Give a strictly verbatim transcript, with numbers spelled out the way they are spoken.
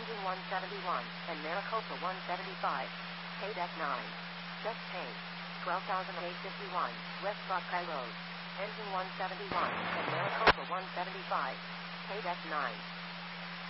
Engine one seventy-one, and Maricopa one seventy-five. Pay deck nine. Check paint. twelve thousand eight hundred fifty-one, West Buckeye Road. Engine one seventy-one, and Maricopa one seventy-five. Pay deck nine.